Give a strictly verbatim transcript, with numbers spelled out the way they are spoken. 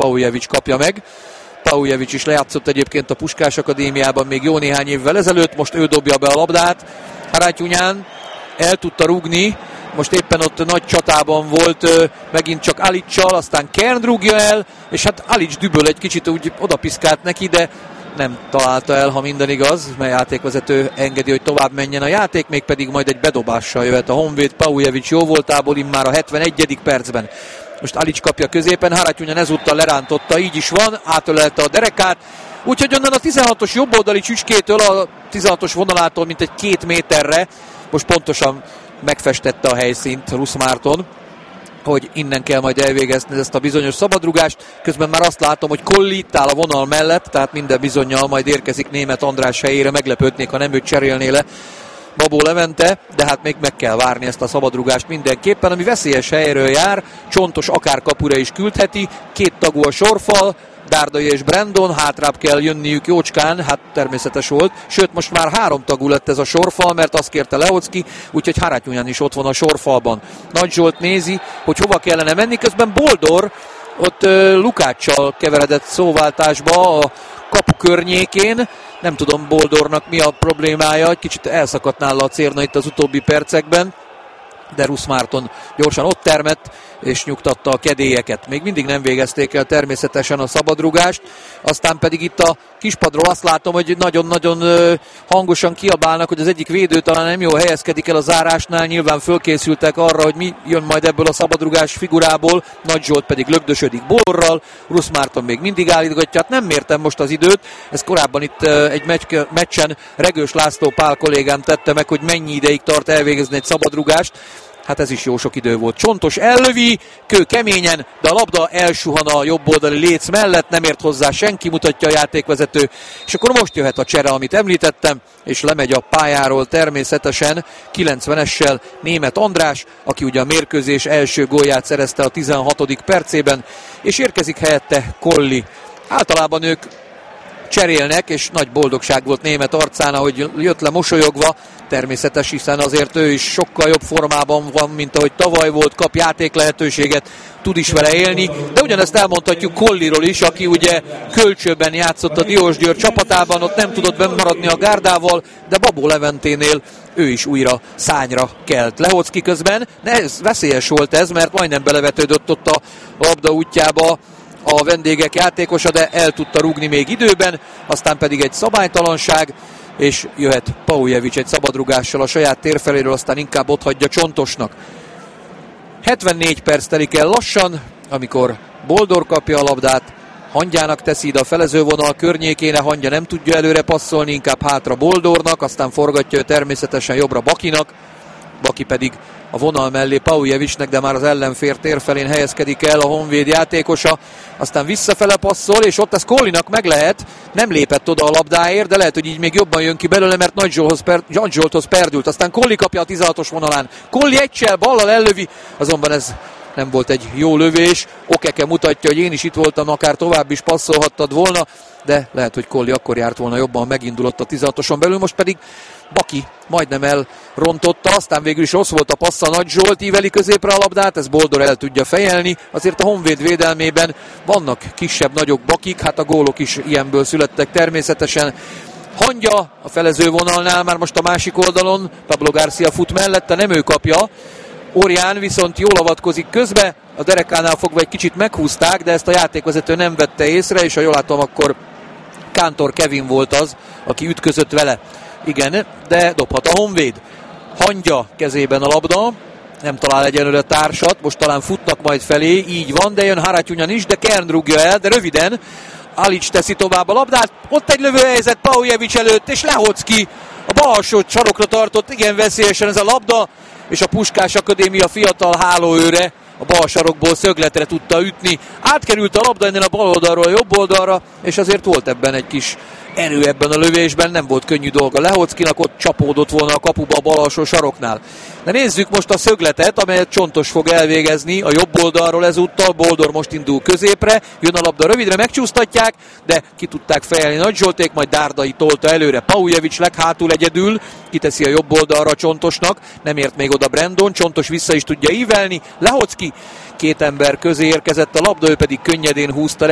Paujevic kapja meg. Paujevic is lejátszott egyébként a Puskás Akadémiában még jó néhány évvel ezelőtt, most ő dobja be a labdát. Haratyunyan el tudta rúgni, most éppen ott nagy csatában volt megint csak Alicsal, aztán Kern rúgja el, és hát Alics düböl egy kicsit, úgy odapiszkált neki, de nem találta el, ha minden igaz, mert játékvezető engedi, hogy tovább menjen a játék, még pedig majd egy bedobással jöhet a Honvéd Paujevic jó voltából, immár a hetvenegyedik percben. Most Alics kapja középen, Haratyunyan ezúttal lerántotta, így is van, átölelte a derekát, úgyhogy onnan a tizenhatos jobboldali csücskétől, a tizenhatos vonalától mint egy két méterre, most pontosan megfestette a helyszínt Rusz Márton, hogy innen kell majd elvégezni ezt a bizonyos szabadrugást. Közben már azt látom, hogy Colli itt áll a vonal mellett, tehát minden bizonnyal majd érkezik Németh András helyére, meglepődnék, ha nem őt cserélné le Babó Levente, de hát még meg kell várni ezt a szabadrugást mindenképpen, ami veszélyes helyről jár, Csontos akár kapura is küldheti, két tagú a sorfal, Dárdai és Brandon, hátrább kell jönniük jócskán, hát természetes volt, sőt most már három tagú lett ez a sorfal, mert azt kérte Lehocki, úgyhogy Haratyunyan is ott van a sorfalban. Nagy Zsolt nézi, hogy hova kellene menni, közben Boldor ott uh, Lukáccsal keveredett szóváltásba a kapu környékén, nem tudom Boldornak mi a problémája, egy kicsit elszakadt nála a cérna itt az utóbbi percekben, de Rusz Márton gyorsan ott termett, és nyugtatta a kedélyeket. Még mindig nem végezték el természetesen a szabadrugást, aztán pedig itt a kispadról azt látom, hogy nagyon-nagyon hangosan kiabálnak, hogy az egyik védő talán nem jól helyezkedik el a zárásnál, nyilván fölkészültek arra, hogy mi jön majd ebből a szabadrugás figurából, Nagy Zsolt pedig lögdösödik Borral, Rusz Márton még mindig állítgatja, hát nem mértem most az időt, ez korábban itt egy meccs, meccsen Regős László Pál kollégám tette meg, hogy mennyi ideig tart elvégezni egy szabadrugást. Hát ez is jó sok idő volt. Csontos ellövi, kő keményen, de a labda elsuhan a jobboldali léc mellett, nem ért hozzá senki, mutatja a játékvezető. És akkor most jöhet a csere, amit említettem, és lemegy a pályáról természetesen kilencvenessel Németh András, aki ugye a mérkőzés első gólját szerezte a tizenhatodik percében, és érkezik helyette Colli. Általában ők cserélnek, és nagy boldogság volt Németh arcán, ahogy jött le mosolyogva, természetes, hiszen azért ő is sokkal jobb formában van, mint ahogy tavaly volt, kap játék lehetőséget, tud is vele élni, de ugyanezt elmondhatjuk Colliról is, aki ugye kölcsönben játszott a Diósgyőr csapatában, ott nem tudott bennmaradni a gárdával, de Babó Leventénél ő is újra szányra kelt. Lehocki közben, ez veszélyes volt ez, mert majdnem belevetődött ott a labda útjába a vendégek játékosa, de el tudta rúgni még időben, aztán pedig egy szabálytalanság, és jöhet Paujevic egy szabadrugással a saját térfeléről, aztán inkább otthagyja Csontosnak. hetvennégy perc telik el lassan, amikor Boldor kapja a labdát, Hangyának teszi ide a felezővonal környékére, Hangya nem tudja előre passzolni, inkább hátra Boldornak, aztán forgatja ő természetesen jobbra Bakinak, Baki pedig a vonal mellé Paujevicnek, de már az ellenfél térfelén helyezkedik el a Honvéd játékosa, aztán visszafele passzol, és ott ez Collinak meg lehet, nem lépett oda a labdáért, de lehet, hogy így még jobban jön ki belőle, mert Nagy Zsolthoz, per, Nagy Zsolthoz perdült, aztán Colli kapja a tizenhatos vonalán, Colli egysel ballal ellövi, azonban ez nem volt egy jó lövés, Okeke mutatja, hogy én is itt voltam, akár tovább is passzolhattad volna, de lehet, hogy Colli akkor járt volna jobban, megindulott a tizenhatoson belül, most pedig Baki majdnem elrontotta, aztán végül is rossz volt a passza, Nagy Zsolt íveli középre a labdát, ez Boldor el tudja fejelni, azért a Honvéd védelmében vannak kisebb-nagyobb Bakik, hát a gólok is ilyenből születtek természetesen. Hangya a felező vonalnál, már most a másik oldalon, Pablo Garcia fut mellette, nem ő kapja, Orján viszont jól avatkozik közbe, a derekánál fogva egy kicsit meghúzták, de ezt a játékvezető nem vette észre, és ha jól látom, akkor Kántor Kevin volt az, aki ütközött vele. Igen, de dobhat a Honvéd. Hangya kezében a labda, nem talál egyenlőre társat, most talán futnak majd felé, így van, de jön Haratyunyan is, de Kern rúgja el, de röviden. Alics teszi tovább a labdát, ott egy lövőhelyzet Paujevic előtt, és Lehocki a bal alsó sarokra tartott, igen veszélyesen ez a labda, és a Puskás Akadémia fiatal hálóőre a bal sarokból szögletre tudta ütni. Átkerült a labda ennél a bal oldalról a jobb oldalra, és azért volt ebben egy kis erő ebben a lövésben, nem volt könnyű dolga Lehockinak, ott csapódott volna a kapuba a bal alsó saroknál. De nézzük most a szögletet, amelyet Csontos fog elvégezni a jobb oldalról ezúttal, Boldor most indul középre, jön a labda rövidre, megcsúsztatják, de ki tudták fejelni Nagy Zsolték, majd Dárdai tolta előre, Paujevic leghátul egyedül, kiteszi a jobb oldalra Csontosnak, nem ért még oda Brandon, Csontos vissza is tudja ívelni, Lehocki két ember közé érkezett a labda, ő pedig könnyedén húzta le